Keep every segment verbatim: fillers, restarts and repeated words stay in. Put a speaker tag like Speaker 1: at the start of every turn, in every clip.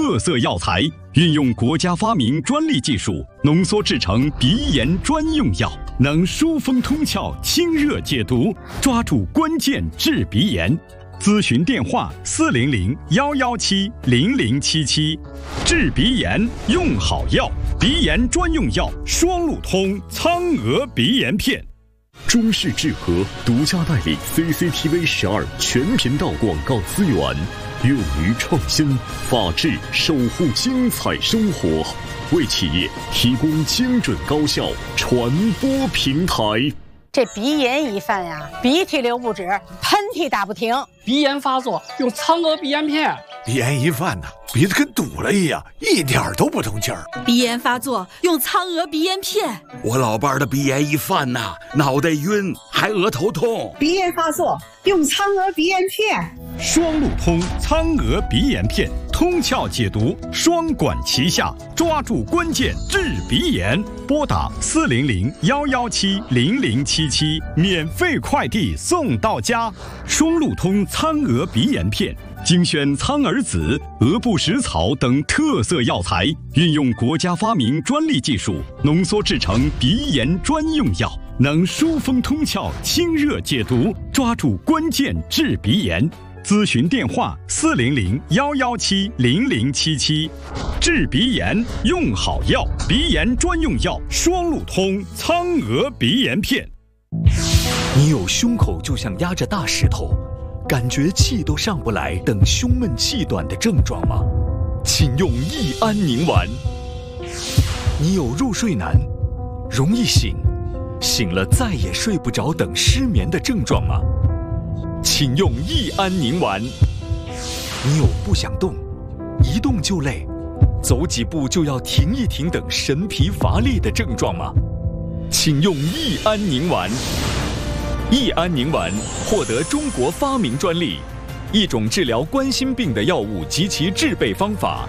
Speaker 1: 特色药材，运用国家发明专利技术浓缩制成鼻炎专用药，能疏风通窍、清热解毒，抓住关键治鼻炎。咨询电话：四零零幺幺七零零七七。治鼻炎用好药，鼻炎专用药双路通苍娥鼻炎片。
Speaker 2: 中视智和独家代理 C C T V 十二全频道广告资源，勇于创新，法治守护精彩生活，为企业提供精准高效传播平台。
Speaker 3: 这鼻炎一犯呀，鼻涕流不止，喷嚏打不停。
Speaker 4: 鼻炎发作用苍娥鼻炎片。
Speaker 5: 鼻炎一犯呢，鼻子跟堵了一样，一点都不通气儿。
Speaker 6: 鼻炎发作用苍娥鼻炎片。
Speaker 7: 我老伴儿的鼻炎一犯呐，脑袋晕，还额头痛。
Speaker 8: 鼻炎发作用苍娥鼻炎片。
Speaker 1: 双路通苍娥鼻炎片，通窍解毒，双管齐下，抓住关键治鼻炎。拨打四零零幺幺七零零七七，免费快递送到家。双路通苍娥鼻炎片。精选苍耳子、鹅不食草等特色药材，运用国家发明专利技术浓缩制成鼻炎专用药，能疏风通窍、清热解毒，抓住关键治鼻炎。咨询电话：四零零幺幺七零零七七。治鼻炎用好药，鼻炎专用药双路通苍娥鼻炎片。
Speaker 9: 你有胸口就像压着大石头，感觉气都上不来等胸闷气短的症状吗？请用益安宁丸。你有入睡难、容易醒、醒了再也睡不着等失眠的症状吗？请用益安宁丸。你有不想动、一动就累、走几步就要停一停等神疲乏力的症状吗？请用益安宁丸。益安宁丸获得中国发明专利，一种治疗冠心病的药物及其制备方法。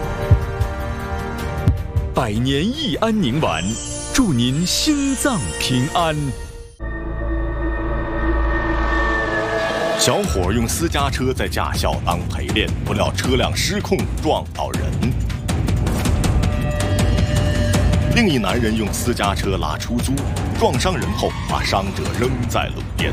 Speaker 9: 百年益安宁丸，祝您心脏平安。
Speaker 10: 小伙用私家车在驾校当陪练，不料车辆失控撞到人。另一男人用私家车拉出租，撞伤人后把伤者扔在路边。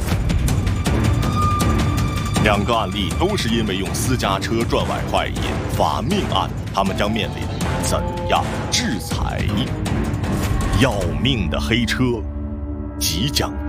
Speaker 10: 两个案例都是因为用私家车赚外快引发命案，他们将面临怎样制裁？要命的黑车即将